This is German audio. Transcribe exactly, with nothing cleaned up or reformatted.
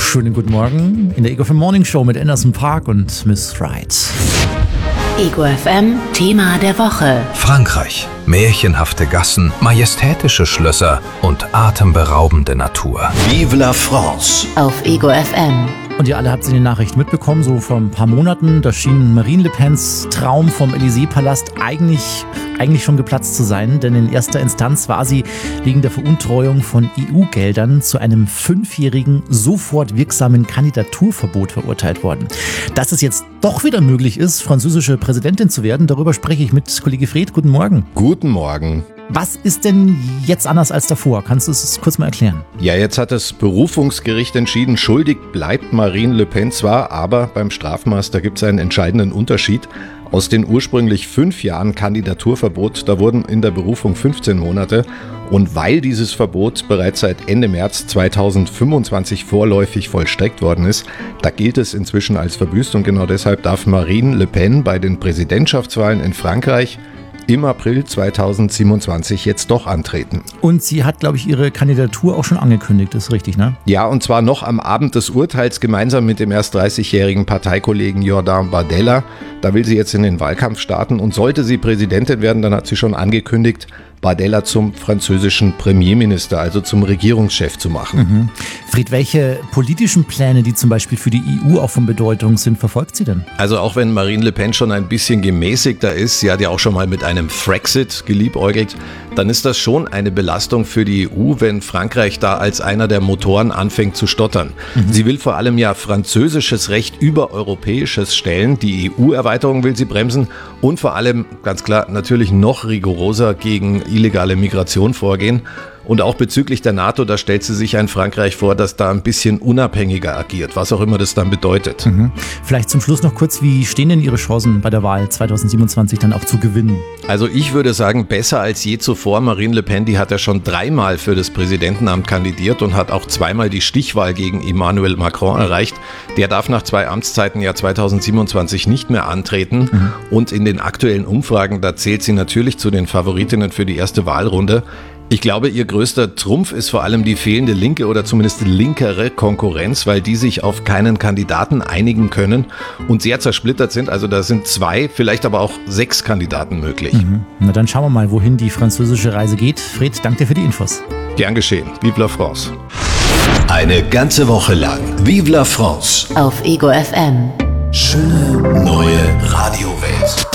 Schönen guten Morgen in der Ego F M Morning Show mit Anderson .Paak und Miss Right. Ego F M Thema der Woche. Frankreich. Märchenhafte Gassen, majestätische Schlösser und atemberaubende Natur. Vive la France. Auf Ego F M. Und ihr alle habt es in den Nachrichten mitbekommen, so vor ein paar Monaten, da schien Marine Le Pens Traum vom Élysée-Palast eigentlich, eigentlich schon geplatzt zu sein, denn in erster Instanz war sie wegen der Veruntreuung von E U-Geldern zu einem fünfjährigen, sofort wirksamen Kandidaturverbot verurteilt worden. Dass es jetzt doch wieder möglich ist, französische Präsidentin zu werden, darüber spreche ich mit Kollege Fred. Guten Morgen. Guten Morgen. Was ist denn jetzt anders als davor? Kannst du es kurz mal erklären? Ja, jetzt hat das Berufungsgericht entschieden, schuldig bleibt Marine Le Pen zwar, aber beim Strafmaß, da gibt es einen entscheidenden Unterschied. Aus den ursprünglich fünf Jahren Kandidaturverbot, da wurden in der Berufung fünfzehn Monate. Und weil dieses Verbot bereits seit Ende März zweitausendfünfundzwanzig vorläufig vollstreckt worden ist, da gilt es inzwischen als verbüßt und genau deshalb darf Marine Le Pen bei den Präsidentschaftswahlen in Frankreich im April zweitausendsiebenundzwanzig jetzt doch antreten. Und sie hat, glaube ich, ihre Kandidatur auch schon angekündigt, ist richtig, ne? Ja, und zwar noch am Abend des Urteils gemeinsam mit dem erst dreißigjährigen Parteikollegen Jordan Bardella. Da will sie jetzt in den Wahlkampf starten und sollte sie Präsidentin werden, dann hat sie schon angekündigt, Bardella zum französischen Premierminister, also zum Regierungschef zu machen. Mhm. Fried, welche politischen Pläne, die zum Beispiel für die E U auch von Bedeutung sind, verfolgt sie denn? Also auch wenn Marine Le Pen schon ein bisschen gemäßigter ist, sie hat ja auch schon mal mit einem Frexit geliebäugelt, dann ist das schon eine Belastung für die E U, wenn Frankreich da als einer der Motoren anfängt zu stottern. Mhm. Sie will vor allem ja französisches Recht über europäisches stellen, die E U-Erweiterung will sie bremsen und vor allem, ganz klar, natürlich noch rigoroser gegen illegale Migration vorgehen. Und auch bezüglich der NATO, da stellt sie sich ein Frankreich vor, das da ein bisschen unabhängiger agiert, was auch immer das dann bedeutet. Mhm. Vielleicht zum Schluss noch kurz, wie stehen denn Ihre Chancen bei der Wahl zweitausendsiebenundzwanzig dann auch zu gewinnen? Also ich würde sagen, besser als je zuvor. Marine Le Pen, die hat ja schon dreimal für das Präsidentenamt kandidiert und hat auch zweimal die Stichwahl gegen Emmanuel Macron erreicht. Der darf nach zwei Amtszeiten ja zweitausendsiebenundzwanzig nicht mehr antreten. Mhm. Und in den aktuellen Umfragen, da zählt sie natürlich zu den Favoritinnen für die erste Wahlrunde. Ich glaube, ihr größter Trumpf ist vor allem die fehlende linke oder zumindest linkere Konkurrenz, weil die sich auf keinen Kandidaten einigen können und sehr zersplittert sind. Also da sind zwei, vielleicht aber auch sechs Kandidaten möglich. Mhm. Na dann schauen wir mal, wohin die französische Reise geht. Fred, danke dir für die Infos. Gern geschehen. Vive la France. Eine ganze Woche lang Vive la France. Auf Ego F M. Schöne neue Radiowelt.